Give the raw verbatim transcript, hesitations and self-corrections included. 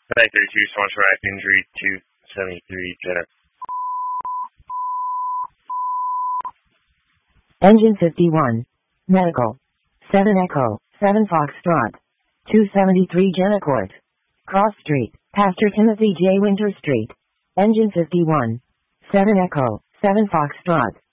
nine thirty-two, Swan Track, injury two seventy-three, Jenner. Engine fifty-one. Medical. seven Echo, seven Foxtrot. two seventy-three Jenna Court. Cross Street, Pastor Timothy J. Winter Street. Engine fifty-one. seven Echo, seven Foxtrot.